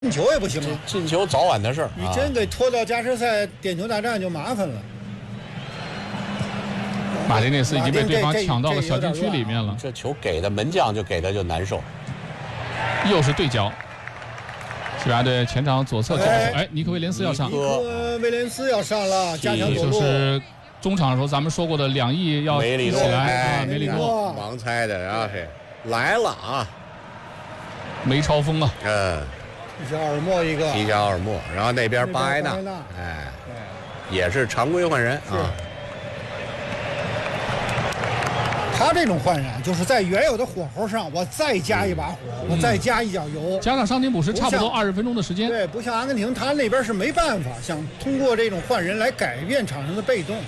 进球也不行了， 进球早晚的事儿。 你真给拖到加时赛点球大战就麻烦了。 马丁内斯已经被对方抢到了小禁区里面了。 这球给的门将就给的就难受。 又是对角。西班牙队前场左侧角，哎，尼克威廉斯要上。 尼克威廉斯要上了，加强走路。 就是中场的时候咱们说过的2翼要一起来啊，梅里诺盲猜的啊，是来了啊， 梅超风啊， 皮乔尔莫一个， 皮乔尔莫，然后那边巴埃纳，哎，也是常规换人啊。 他这种换人就是在原有的火候上，我再加一把火，我再加一脚油， 加上伤停补时，差不多20分钟的时间。 对，不像阿根廷，他那边是没办法想通过这种换人来改变场上的被动。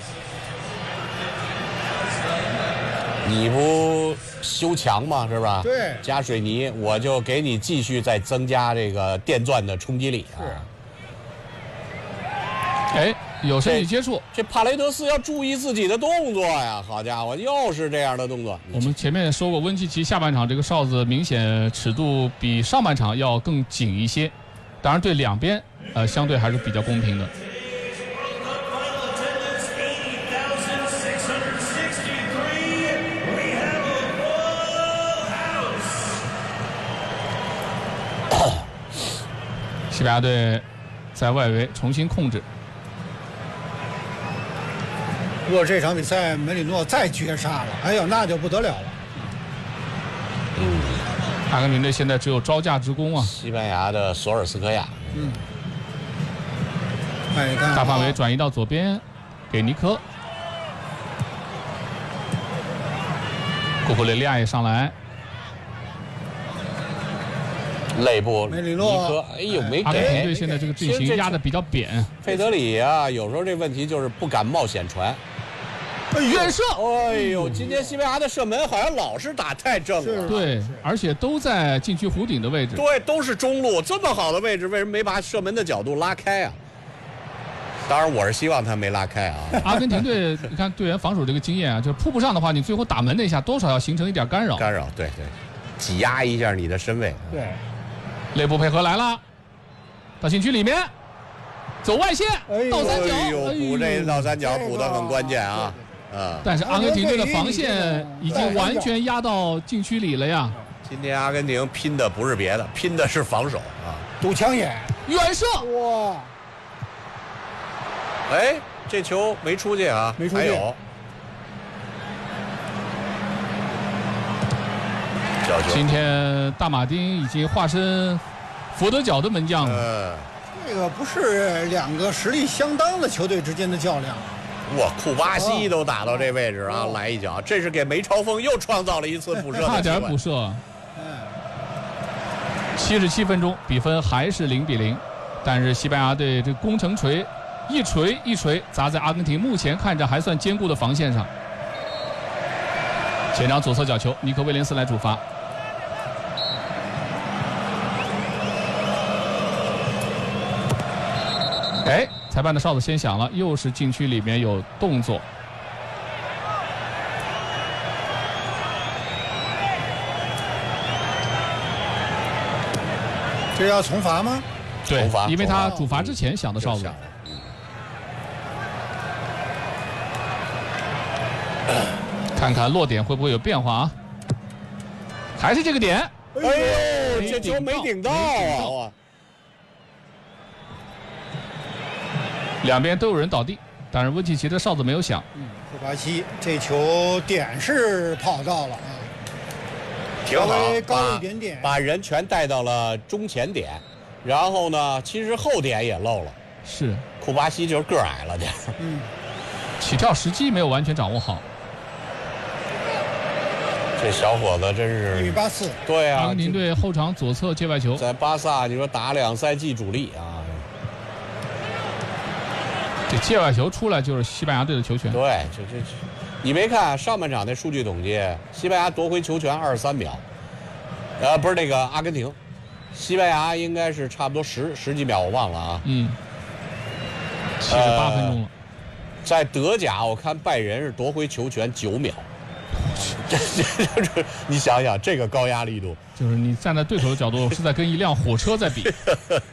你不修墙吗？是吧？ 对， 加水泥，我就给你继续再增加这个电钻的冲击力啊。 哎。有身体接触， 这帕雷德斯要注意自己的动作呀！好家伙，又是这样的动作。 我们前面说过，温契奇下半场这个哨子明显尺度比上半场要更紧一些，当然对两边相对还是比较公平的。西班牙队在外围重新控制。 如果这场比赛梅里诺再绝杀了，哎呦，那就不得了了。 阿根廷队现在只有招架之功啊。 西班牙的索尔斯克亚， 大范围转移到左边，给尼科。库库雷利亚也上来。 内部梅里诺， 哎呦，没给。 阿根廷队现在这个阵型压得比较扁。 费德里啊，有时候这问题就是不敢冒险传。 远射！ 哎呦，今天西班牙的射门好像老是打太正了。 对，而且都在禁区弧顶的位置。 对，都是中路，这么好的位置，为什么没把射门的角度拉开啊？当然，我是希望他没拉开啊。 阿根廷队，你看队员防守这个经验啊，就是扑不上的话，你最后打门那一下多少要形成一点干扰。 干扰，对对，挤压一下你的身位。 对， 内部配合来了，到禁区里面，走外线，倒三角， 补这倒三角补得很关键啊。 但是阿根廷队的防线已经完全压到禁区里了呀！ 今天阿根廷拼的不是别的，拼的是防守啊！ 堵枪眼， 远射！ 哇！ 哎，这球没出去啊， 没出去。 还有角球。 今天大马丁已经化身佛得角的门将了。 这个不是两个实力相当的球队之间的较量。 哇，库巴西都打到这位置啊，来一脚，这是给梅超风又创造了一次补射的机会， 差点补射。77分钟，比分还是0-0，但是西班牙队这攻城锤一锤砸在阿根廷目前看着还算坚固的防线上。前场左侧角球，尼克威廉斯来主罚。哎，裁判的哨子先响了，又是禁区里面有动作。 这要重罚吗？ 对，因为他主罚之前响的哨子。看看落点会不会有变化啊？还是这个点。 哎呦，这球没顶到啊！ 两边都有人倒地，但是温契奇的哨子没有响。 库巴西这球点是跑到了， 挺好， 高一点点， 把人全带到了中前点，然后呢，其实后点也漏了。 是， 库巴西就是个矮了点。 起跳时机没有完全掌握好。 这小伙子真是 1.84米。 对啊， 阿根廷队后场左侧界外球， 在巴萨你说打2赛季主力啊。 这界外球出来就是西班牙队的球权。 对，这，你没看上半场那数据统计，西班牙夺回球权23秒，不是那个阿根廷，西班牙应该是差不多十几秒，我忘了啊。 78分钟了。 在德甲，我看拜仁是夺回球权9秒。 就是你想想这个高压力度， 就是你站在对手的角度是在跟一辆火车在比。